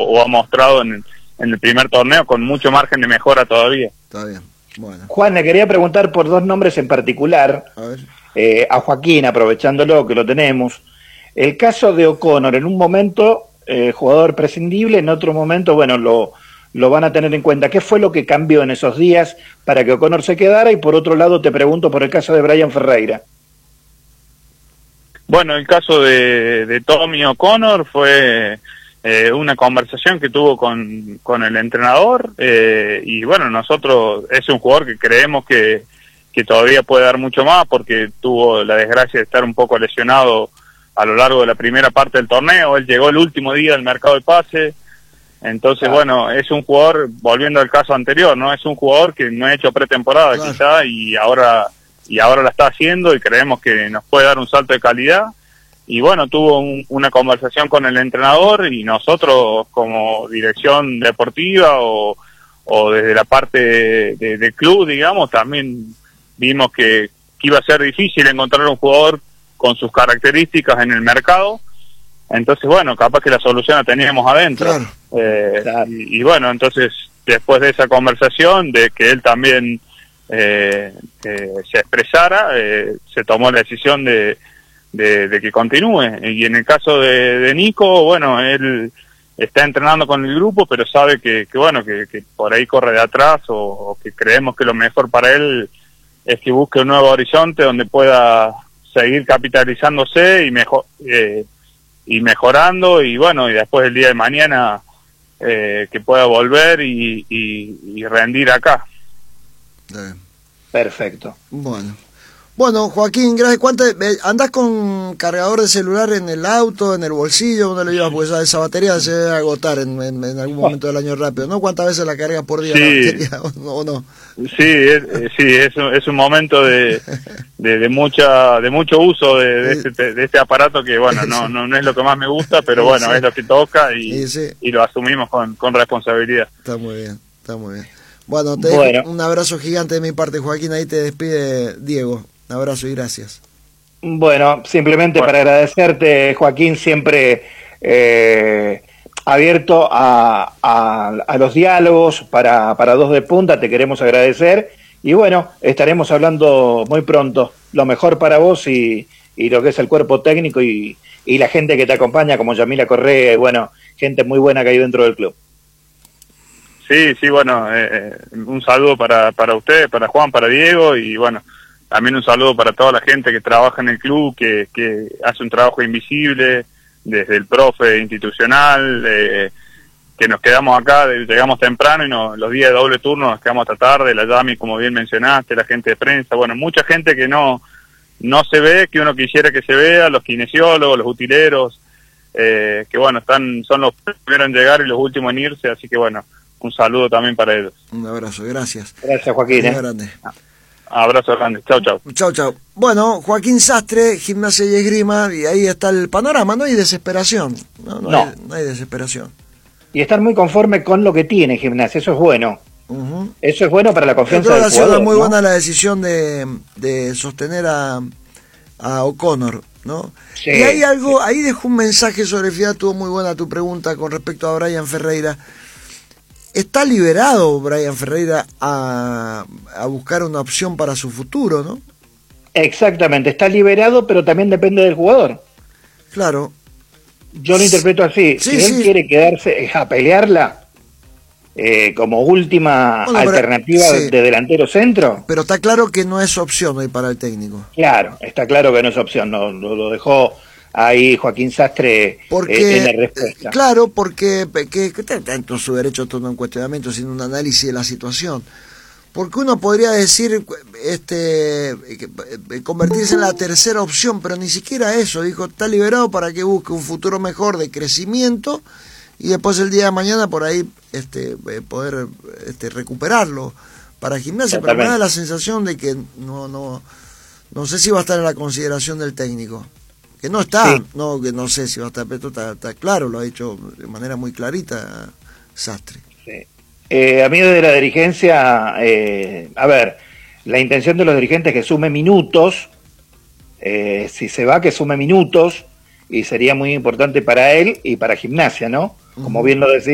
o ha mostrado en el primer torneo, con mucho margen de mejora todavía. Está bien, bueno. Juan, le quería preguntar por dos nombres en particular, A ver. a Joaquín, aprovechándolo que lo tenemos. El caso de O'Connor, en un momento jugador prescindible, en otro momento, bueno, lo van a tener en cuenta. ¿Qué fue lo que cambió en esos días para que O'Connor se quedara? Y por otro lado te pregunto por el caso de Brian Ferreira. Bueno, el caso de Tommy O'Connor fue una conversación que tuvo con el entrenador, y bueno, nosotros es un jugador que creemos que todavía puede dar mucho más, porque tuvo la desgracia de estar un poco lesionado a lo largo de la primera parte del torneo. Él llegó el último día del mercado de pase, entonces bueno, es un jugador, volviendo al caso anterior, ¿no? Es un jugador que no ha hecho pretemporada quizá, y ahora la está haciendo, y creemos que nos puede dar un salto de calidad. Y bueno, tuvo una conversación con el entrenador, y nosotros como dirección deportiva o desde la parte de club, digamos, también vimos que iba a ser difícil encontrar un jugador con sus características en el mercado. Entonces bueno, capaz que la solución la teníamos adentro. Claro. Y bueno, entonces después de esa conversación, de que él también se expresara, se tomó la decisión de que continúe. Y en el caso de Nico, bueno, él está entrenando con el grupo, pero sabe que bueno, que por ahí corre de atrás, o que creemos que lo mejor para él es que busque un nuevo horizonte donde pueda seguir capitalizándose y mejorando, y bueno, y después el día de mañana que pueda volver y rendir acá. Perfecto. Bueno, Joaquín, gracias. ¿Andás con cargador de celular en el auto, en el bolsillo? ¿Dónde lo llevas? Pues esa batería se debe agotar en algún momento del año rápido, ¿no? ¿Cuántas veces la cargas por día la batería, o no? Sí, es un momento de mucho uso de este aparato, que bueno, no es lo que más me gusta, pero bueno, es lo que toca, y lo asumimos con responsabilidad. Está muy bien. Bueno, te dejo un abrazo gigante de mi parte, Joaquín. Ahí te despide Diego. Un abrazo y gracias. Bueno, simplemente para agradecerte, Joaquín, siempre abierto a los diálogos para Dos de Punta. Te queremos agradecer, y bueno, estaremos hablando muy pronto. Lo mejor para vos y lo que es el cuerpo técnico y la gente que te acompaña, como Yamila Correa, y bueno, gente muy buena que hay dentro del club. Sí, bueno, un saludo para ustedes, para Juan, para Diego, y bueno, también un saludo para toda la gente que trabaja en el club, que hace un trabajo invisible, desde el profe institucional, que nos quedamos acá, llegamos temprano, y los días de doble turno nos quedamos hasta tarde, la Yami, como bien mencionaste, la gente de prensa, bueno, mucha gente que no se ve, que uno quisiera que se vea, los kinesiólogos, los utileros, que bueno, son los primeros en llegar y los últimos en irse, así que bueno, un saludo también para ellos. Un abrazo, gracias. Gracias, Joaquín. Grande. Abrazo grande, chau. Bueno, Joaquín Sastre, Gimnasia y Esgrima, y ahí está el panorama. No hay desesperación, no hay desesperación. Y estar muy conforme con lo que tiene Gimnasia, eso es bueno. Eso es bueno para la confianza del jugador. Ha sido muy buena la decisión de sostener a O'Connor, ¿no? Sí, y hay algo, ahí dejó un mensaje sobre Fiat, estuvo muy buena tu pregunta con respecto a Brian Ferreira. Está liberado Brian Ferreira a buscar una opción para su futuro, ¿no? Exactamente, está liberado, pero también depende del jugador. Claro. Yo lo interpreto así. Si él quiere quedarse a pelearla como última alternativa de delantero centro. Pero está claro que no es opción hoy para el técnico. Claro, está claro que no es opción. No, lo dejó ahí Joaquín Sastre en la respuesta. Claro, porque tanto su derecho a todo un cuestionamiento, sino un análisis de la situación. Porque uno podría decir convertirse en la tercera opción, pero ni siquiera eso. Dijo, está liberado para que busque un futuro mejor de crecimiento, y después el día de mañana por ahí poder recuperarlo para Gimnasia. Pero me da la sensación de que no sé si va a estar en la consideración del técnico. Que no está, que no sé si va a estar, pero está claro, lo ha dicho de manera muy clarita Sastre. A mí desde la dirigencia, a ver, la intención de los dirigentes es que sume minutos, si se va que sume minutos, y sería muy importante para él y para Gimnasia, ¿no? Como bien lo decía.